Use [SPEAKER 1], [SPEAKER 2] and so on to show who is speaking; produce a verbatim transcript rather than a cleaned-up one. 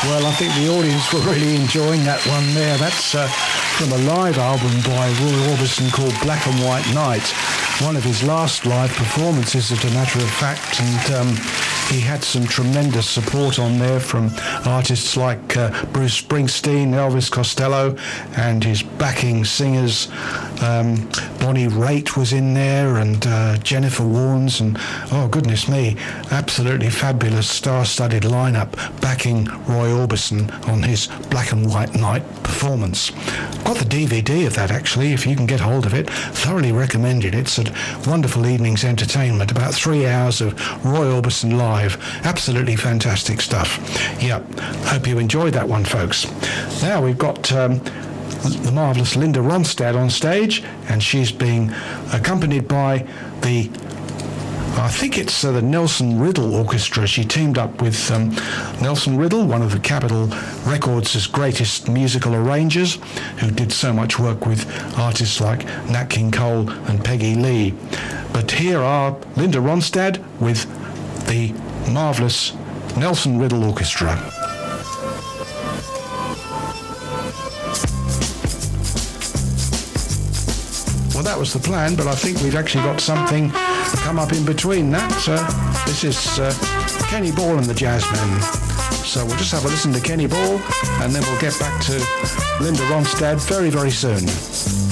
[SPEAKER 1] Well, I think the audience were really enjoying that one there. That's uh, from a live album by Roy Orbison called Black and White Night. One of his last live performances, as a matter of fact, and um, he had some tremendous support on there from artists like uh, Bruce Springsteen, Elvis Costello, and his backing singers. Um, Bonnie Raitt was in there, and uh, Jennifer Warnes, and oh goodness me, absolutely fabulous star-studded lineup backing Roy Orbison on his Black and White Night performance. Got the D V D of that, actually, if you can get hold of it. Thoroughly recommend it. It's a wonderful evening's entertainment, about three hours of Roy Orbison live. Absolutely fantastic stuff. Yep, hope you enjoyed that one, folks. Now we've got um, the marvellous Linda Ronstadt on stage, and she's being accompanied by the I think it's uh, the Nelson Riddle Orchestra. She teamed up with um, Nelson Riddle, one of the Capitol Records' greatest musical arrangers, who did so much work with artists like Nat King Cole and Peggy Lee. But here are Linda Ronstadt with the marvellous Nelson Riddle Orchestra. Well, that was the plan, but I think we've actually got something come up in between that. Uh, this is uh, Kenny Ball and the Jazzmen. So we'll just have a listen to Kenny Ball, and then we'll get back to Linda Ronstadt very, very soon.